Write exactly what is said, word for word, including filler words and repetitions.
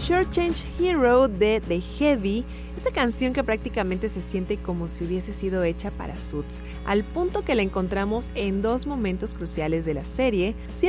Shortchange Hero de The Heavy, esta canción que prácticamente se siente como si hubiese sido hecha para Suits, al punto que la encontramos en dos momentos cruciales de la serie,